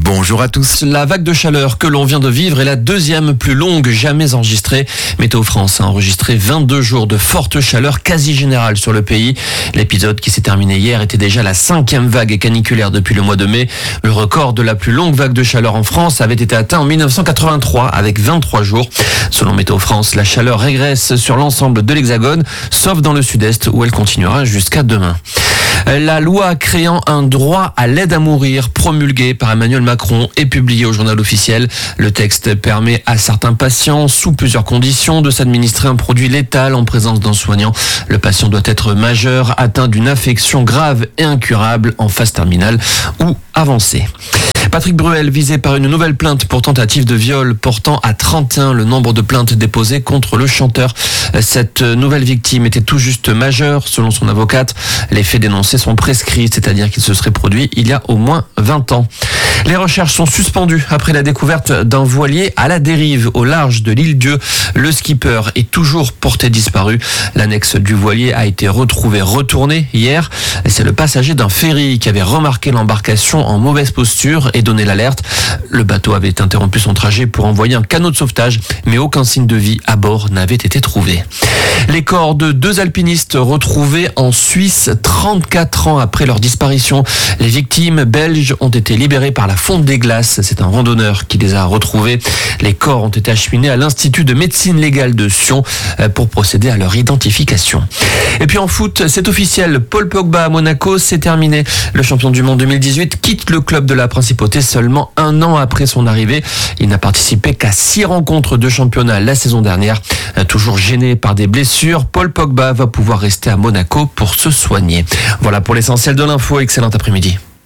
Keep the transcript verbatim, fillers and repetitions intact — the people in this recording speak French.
Bonjour à tous. La vague de chaleur que l'on vient de vivre est la deuxième plus longue jamais enregistrée. Météo France a enregistré vingt-deux jours de forte chaleur quasi générale sur le pays. L'épisode qui s'est terminé hier était déjà la cinquième vague caniculaire depuis le mois de mai. Le record de la plus longue vague de chaleur en France avait été atteint en dix-neuf cent quatre-vingt-trois avec vingt-trois jours. Selon Météo France, la chaleur régresse sur l'ensemble de l'Hexagone, sauf dans le sud-est où elle continuera jusqu'à demain. La loi créant un droit à l'aide à mourir promulguée par Emmanuel Macron est publiée au journal officiel. Le texte permet à certains patients, sous plusieurs conditions, de s'administrer un produit létal en présence d'un soignant. Le patient doit être majeur, atteint d'une affection grave et incurable en phase terminale ou avancée. Patrick Bruel visé par une nouvelle plainte pour tentative de viol, portant à trente et un le nombre de plaintes déposées contre le chanteur. Cette nouvelle victime était tout juste majeure, selon son avocate. Les faits dénoncés sont prescrits, c'est-à-dire qu'ils se seraient produits il y a au moins vingt ans. Les recherches sont suspendues après la découverte d'un voilier à la dérive au large de l'île Dieu. Le skipper est toujours porté disparu. L'annexe du voilier a été retrouvée retournée hier. C'est le passager d'un ferry qui avait remarqué l'embarcation en mauvaise posture et donné l'alerte. Le bateau avait interrompu son trajet pour envoyer un canot de sauvetage, mais aucun signe de vie à bord n'avait été trouvé. Les corps de deux alpinistes retrouvés en Suisse trente-quatre ans après leur disparition. Les victimes belges ont été libérées par la fonte des glaces. C'est un randonneur qui les a retrouvés. Les corps ont été acheminés à l'Institut de médecine légale de Sion pour procéder à leur identification. Et puis en foot, c'est officiel. Paul Pogba à Monaco, c'est terminé. Le champion du monde deux mille dix-huit quitte le club de la Principauté seulement un an après son arrivée. Il n'a participé qu'à six rencontres de championnat la saison dernière. Toujours gêné par des blessures, Paul Pogba va pouvoir rester à Monaco pour se soigner. Voilà pour l'essentiel de l'info. Excellent après-midi.